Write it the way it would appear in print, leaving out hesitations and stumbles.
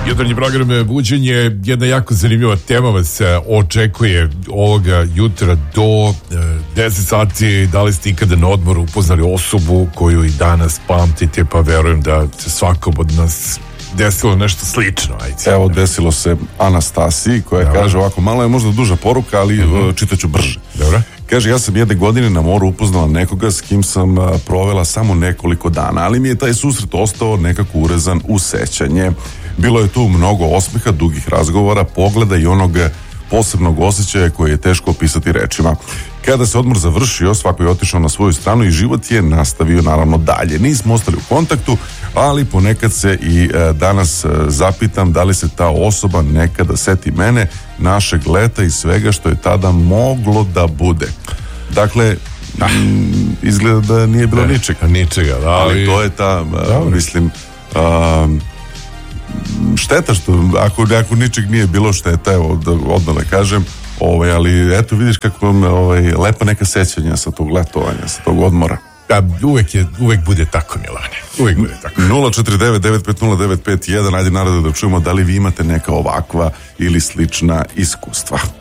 Jutarnji program Buđenje, jedna jako zanimljiva tema vas očekuje ovoga jutra do 10 sati. Da li ste ikada na odmoru upoznali osobu koju i danas pamtite, pa verujem da se svakom od nas desilo nešto slično. Ajde. Evo, desilo se Anastasiji koja kaže ovako, malo je možda duža poruka, ali čitaću brže. Dobro. Kaže, ja sam jedne godine na moru upoznala nekoga s kim sam provela samo nekoliko dana, ali mi je taj susret ostao nekako urezan u sećanje. Bilo je tu mnogo osmeha, dugih razgovora, pogleda i onog posebnog osjećaja koji je teško opisati rečima. Kada se odmor završio, svako je otišao na svoju stranu i život je nastavio naravno dalje. Nismo ostali u kontaktu, ali ponekad se i danas zapitam da li se ta osoba nekada seti mene, našeg leta i svega što je tada moglo da bude. Dakle, izgleda da nije bilo ničega. Ali to je ta, mislim, šteta što, ako ničeg nije bilo, šteta, evo, odmah da kažem, ali eto, vidiš kako vam lepa neka sećanja sa tog letovanja, sa tog odmora. Uvek bude tako, Milane. Uvek bude tako. 049-950-951, ajde narode da čujemo da li vi imate neka ovakva ili slična iskustva.